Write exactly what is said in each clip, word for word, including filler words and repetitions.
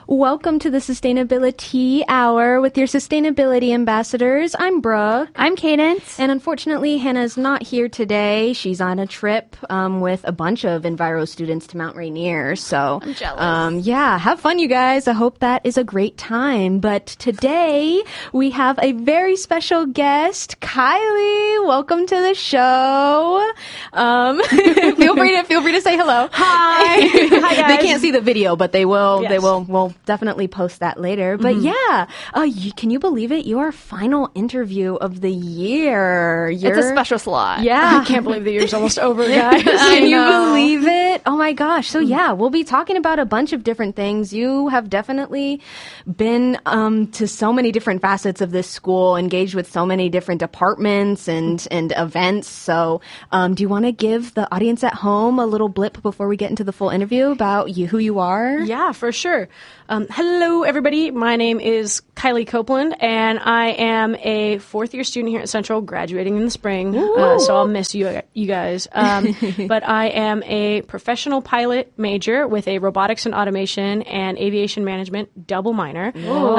Welcome to the Sustainability Hour with your sustainability ambassadors. I'm Brooke. I'm Cadence. And unfortunately, Hannah's not here today. She's on a trip um, with a bunch of Enviro students to Mount Rainier. So, I'm jealous. Um, yeah, have fun, you guys. I hope that is a great time. But today, we have a very special guest, Kylie. Welcome to the show. Um, feel free to feel free to say hello. Hi. Hi, guys. They can't see the video, but they will. Yes. They will. We'll definitely post that later. But mm-hmm. yeah, uh, you, can you believe it? Your final interview of the year. You're, it's a special slot. Yeah, I can't believe the year's almost over, guys. Can you believe it? Oh my gosh. So yeah, we'll be talking about a bunch of different things. You have definitely been um, to so many different facets of this school, engaged with so many different departments and and events. So um, do you want to give the audience at home a little blip before we get into the full interview about you, who you are? Yeah, for sure. Um, hello, everybody. My name is Kylie Copeland, and I am a fourth-year student here at Central, graduating in the spring. Uh, so I'll miss you, you guys. Um, but I am a professional pilot major with a robotics and automation and aviation management double minor.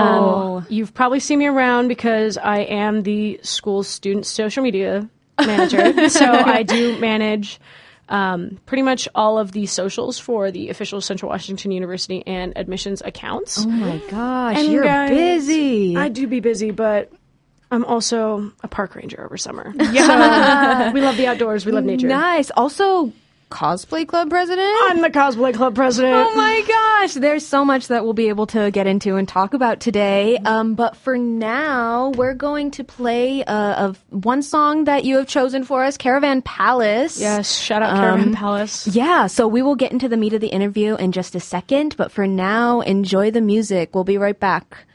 Um, you've probably seen me around because I am the school's student social media manager. So I do manage Um, pretty much all of the socials for the official Central Washington University and admissions accounts. Oh my gosh, And you're guys, busy. I do be busy, but I'm also a park ranger over summer. Yeah. So we love the outdoors. We love nature. Nice. Also, cosplay club president? I'm the cosplay club president. Oh my gosh. There's so much that we'll be able to get into and talk about today. Um, but for now, we're going to play uh, a, one song that you have chosen for us, Caravan Palace. Yes, shout out Caravan Um, Palace. Yeah, so we will get into the meat of the interview in just a second. But for now, enjoy the music. We'll be right back.